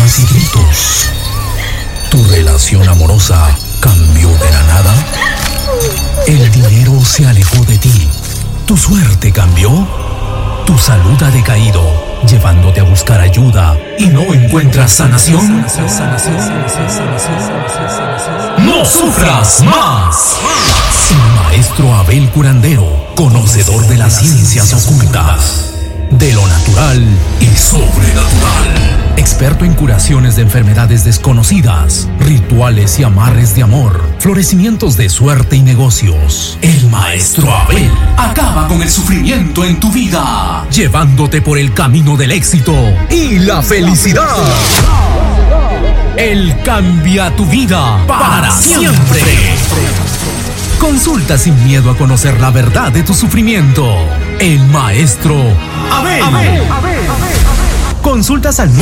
lágrimas y gritos. ¿Tu relación amorosa cambió de la nada? ¿El dinero se alejó de ti? ¿Tu suerte cambió? ¿Tu salud ha decaído, llevándote a buscar ayuda y no encuentras sanación? ¡No sufras más! El maestro Abel Curandero, conocedor de las ciencias ocultas, de lo natural y sobrenatural. Experto en curaciones de enfermedades desconocidas, rituales y amarres de amor, florecimientos de suerte y negocios. El maestro Abel acaba con el sufrimiento en tu vida, llevándote por el camino del éxito y la felicidad. Él cambia tu vida para siempre. Consulta sin miedo a conocer la verdad de tu sufrimiento. El maestro Abel. Consultas al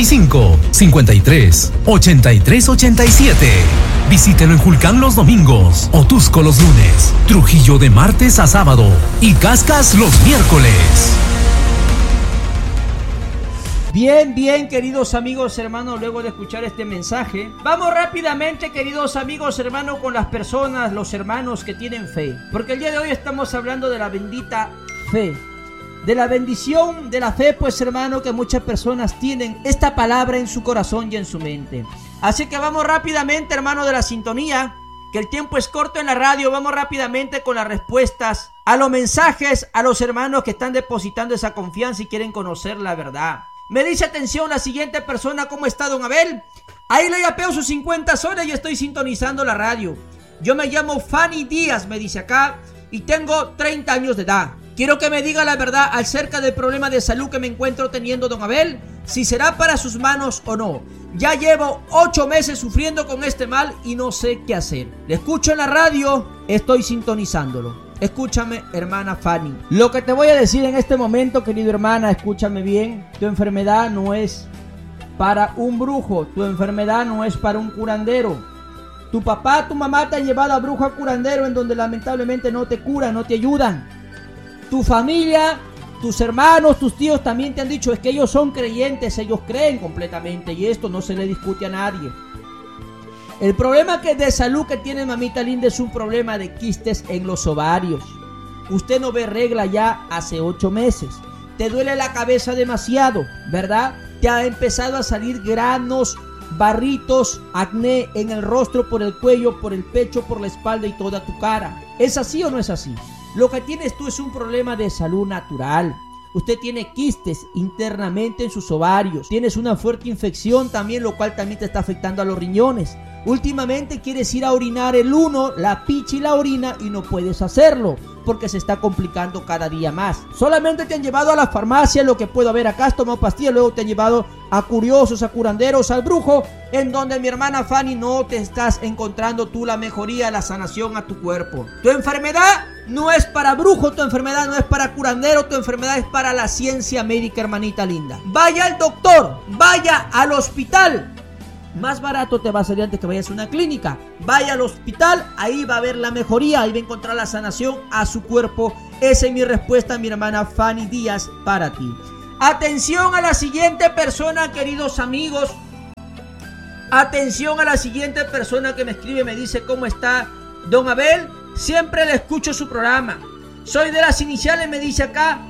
935-53-83-87. Visítelo en Julcán los domingos, Otusco los lunes, Trujillo de martes a sábado y Cascas los miércoles. Bien, queridos amigos, hermanos, luego de escuchar este mensaje, vamos rápidamente, queridos amigos, hermanos, con las personas, los hermanos que tienen fe. Porque el día de hoy estamos hablando de la bendita fe. De la bendición de la fe, pues hermano, que muchas personas tienen esta palabra en su corazón y en su mente. Así que vamos rápidamente, hermano, de la sintonía, que el tiempo es corto en la radio. Vamos rápidamente con las respuestas a los mensajes, a los hermanos que están depositando esa confianza y quieren conocer la verdad. Me dice atención la siguiente persona. ¿Cómo está, don Abel? Ahí le yapeo sus 50 soles y estoy sintonizando la radio. Yo me llamo Fanny Díaz, me dice acá, y tengo 30 años de edad. Quiero que me diga la verdad acerca del problema de salud que me encuentro teniendo, don Abel, si será para sus manos o no. Ya llevo 8 meses sufriendo con este mal y no sé qué hacer. Le escucho en la radio, estoy sintonizándolo. Escúchame, hermana Fanny. Lo que te voy a decir en este momento, querida hermana, escúchame bien. Tu enfermedad no es para un brujo, tu enfermedad no es para un curandero. Tu papá, tu mamá te han llevado a brujo, a curandero, en donde lamentablemente no te curan, no te ayudan. Tu familia, tus hermanos, tus tíos también te han dicho, es que ellos son creyentes, ellos creen completamente, y esto no se le discute a nadie. El problema que de salud que tiene mamita linda es un problema de quistes en los ovarios. Usted no ve regla ya hace 8 meses. Te duele la cabeza demasiado, ¿verdad? Te ha empezado a salir granos, barritos, acné en el rostro, por el cuello, por el pecho, por la espalda y toda tu cara. ¿Es así o no es así? Lo que tienes tú es un problema de salud natural. Usted tiene quistes internamente en sus ovarios. Tienes una fuerte infección también, lo cual también te está afectando a los riñones. Últimamente quieres ir a orinar el uno, la picha y la orina, y no puedes hacerlo porque se está complicando cada día más. Solamente te han llevado a la farmacia, lo que puedo ver acá, has tomado pastillas, luego te han llevado a curiosos, a curanderos, al brujo, en donde mi hermana Fanny no te estás encontrando tú la mejoría, la sanación a tu cuerpo. Tu enfermedad no es para brujo, tu enfermedad no es para curandero, tu enfermedad es para la ciencia médica, hermanita linda. Vaya al doctor, vaya al hospital. Más barato te va a salir antes que vayas a una clínica. Vaya al hospital, ahí va a ver la mejoría, ahí va a encontrar la sanación a su cuerpo. Esa es mi respuesta, mi hermana Fanny Díaz, para ti. Atención a la siguiente persona, queridos amigos. Atención a la siguiente persona que me escribe, me dice, ¿cómo está, don Abel? Siempre le escucho su programa. Soy de las iniciales, me dice acá,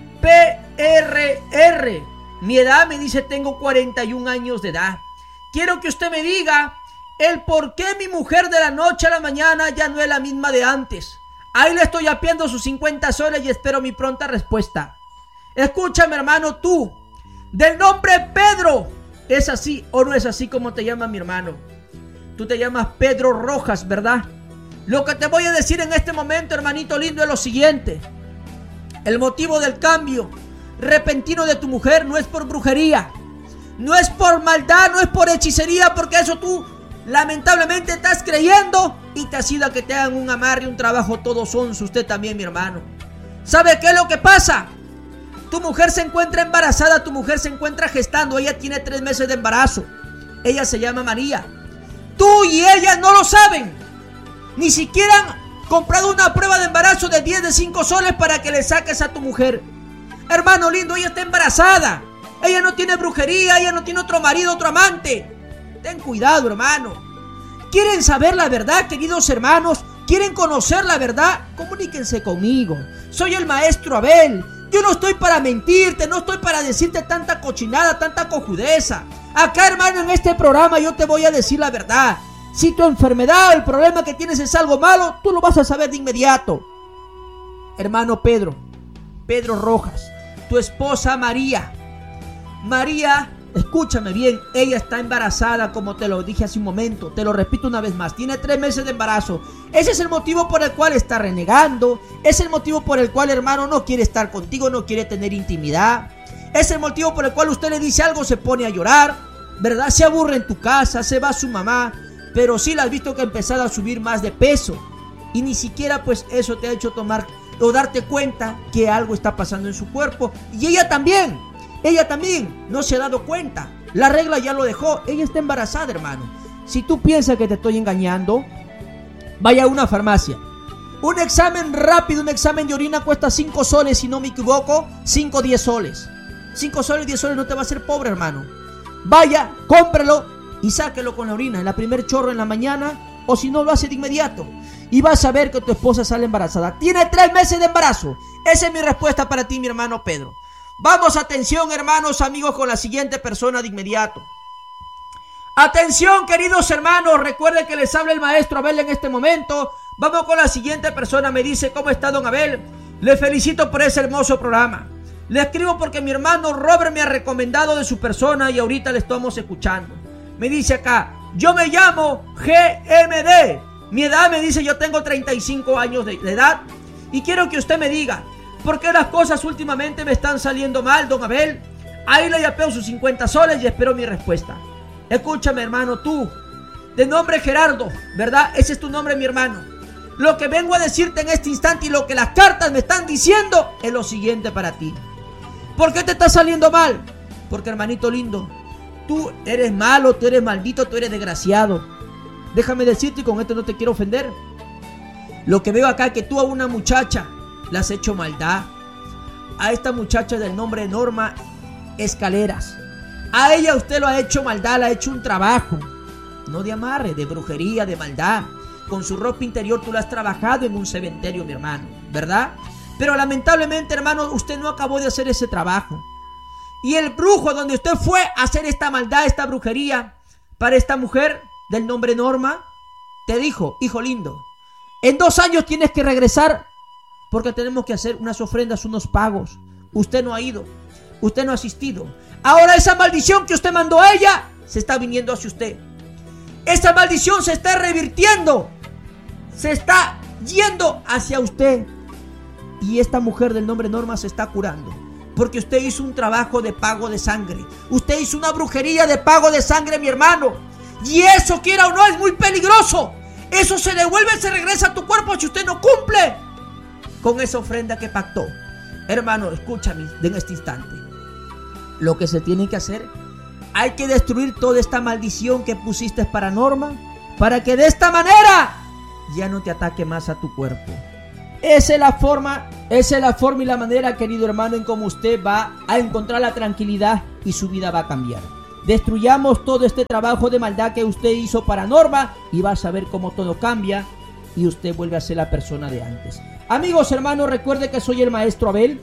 PRR. Mi edad, me dice, tengo 41 años de edad. Quiero que usted me diga el por qué mi mujer de la noche a la mañana ya no es la misma de antes. Ahí le estoy apiando sus 50 soles y espero mi pronta respuesta. Escúchame, hermano, tú, del nombre Pedro, ¿es así o no es así como te llama mi hermano? Tú te llamas Pedro Rojas, ¿verdad? Lo que te voy a decir en este momento, hermanito lindo, es lo siguiente. El motivo del cambio repentino de tu mujer no es por brujería, no es por maldad, no es por hechicería, porque eso tú lamentablemente estás creyendo y te has ido a que te hagan un amarre, un trabajo todo sonso. Usted también, mi hermano. ¿Sabe qué es lo que pasa? Tu mujer se encuentra embarazada, tu mujer se encuentra gestando, ella tiene 3 meses de embarazo. Ella se llama María. Tú y ella no lo saben. Ni siquiera han comprado una prueba de embarazo de 10 de 5 soles para que le saques a tu mujer. Hermano lindo, ella está embarazada. ella no tiene brujería, ella no tiene otro marido, otro amante. Ten cuidado, hermano. ¿Quieren saber la verdad, queridos hermanos? ¿Quieren conocer la verdad? Comuníquense conmigo. Soy el maestro Abel. Yo no estoy para mentirte, no estoy para decirte tanta cochinada, tanta cojudeza. Acá, hermano, en este programa yo te voy a decir la verdad. Si tu enfermedad o el problema que tienes es algo malo, tú lo vas a saber de inmediato. Hermano Pedro Rojas, tu esposa María, escúchame bien, ella está embarazada, como te lo dije hace un momento, te lo repito una vez más, tiene 3 meses de embarazo. Ese es el motivo por el cual está renegando, es el motivo por el cual, hermano, no quiere estar contigo, no quiere tener intimidad, es el motivo por el cual usted le dice algo, se pone a llorar, ¿verdad? Se aburre en tu casa, se va a su mamá, pero sí la has visto que ha empezado a subir más de peso y ni siquiera pues eso te ha hecho tomar o darte cuenta que algo está pasando en su cuerpo. Y ella también no se ha dado cuenta. La regla ya lo dejó, ella está embarazada, hermano. Si tú piensas que te estoy engañando, vaya a una farmacia. Un examen rápido, un examen de orina cuesta 5 soles, si no me equivoco, 5 o 10 soles. 5 soles, 10 soles no te va a hacer pobre, hermano. Vaya, cómpralo y sáquelo con la orina en la primer chorro en la mañana, o si no lo hace de inmediato. Y vas a ver que tu esposa sale embarazada. Tiene 3 meses de embarazo. Esa es mi respuesta para ti, mi hermano Pedro. Vamos, atención, hermanos, amigos, con la siguiente persona de inmediato. Atención, queridos hermanos, recuerden que les habla el maestro Abel en este momento. Vamos con la siguiente persona. Me dice: ¿cómo está, don Abel? Le felicito por ese hermoso programa. Le escribo porque mi hermano Robert me ha recomendado de su persona y ahorita le estamos escuchando. Me dice acá: yo me llamo GMD. Mi edad, me dice, yo tengo 35 años de edad. Y quiero que usted me diga, ¿por qué las cosas últimamente me están saliendo mal, don Abel? Ahí le yapeo sus 50 soles y espero mi respuesta. Escúchame, hermano, tú, de nombre Gerardo, ¿verdad? Ese es tu nombre, mi hermano. Lo que vengo a decirte en este instante y lo que las cartas me están diciendo es lo siguiente para ti. ¿Por qué te está saliendo mal? Porque, hermanito lindo, tú eres malo, tú eres maldito, tú eres desgraciado. Déjame decirte, y con esto no te quiero ofender, lo que veo acá es que tú a una muchacha le has hecho maldad. A esta muchacha del nombre Norma Escaleras, a ella usted lo ha hecho maldad, le ha hecho un trabajo, no de amarre, de brujería, de maldad. Con su ropa interior tú la has trabajado en un cementerio, mi hermano, ¿verdad? Pero lamentablemente, hermano, usted no acabó de hacer ese trabajo. Y el brujo donde usted fue a hacer esta maldad, esta brujería, para esta mujer del nombre Norma, te dijo: hijo lindo, en 2 años tienes que regresar porque tenemos que hacer unas ofrendas, unos pagos. Usted no ha ido, usted no ha asistido. Ahora esa maldición que usted mandó a ella se está viniendo hacia usted. Esa maldición se está revirtiendo, se está yendo hacia usted. Y esta mujer del nombre Norma se está curando porque usted hizo un trabajo de pago de sangre. Usted hizo una brujería de pago de sangre, mi hermano. Y eso, quiera o no, es muy peligroso. Eso se devuelve, se regresa a tu cuerpo si usted no cumple con esa ofrenda que pactó. Hermano, escúchame en este instante. Lo que se tiene que hacer, hay que destruir toda esta maldición que pusiste para Norma, para que de esta manera ya no te ataque más a tu cuerpo. Esa es la forma y la manera, querido hermano, en cómo usted va a encontrar la tranquilidad y su vida va a cambiar. Destruyamos todo este trabajo de maldad que usted hizo para Norma y vas a ver cómo todo cambia y usted vuelve a ser la persona de antes. Amigos, hermanos, recuerde que soy el maestro Abel.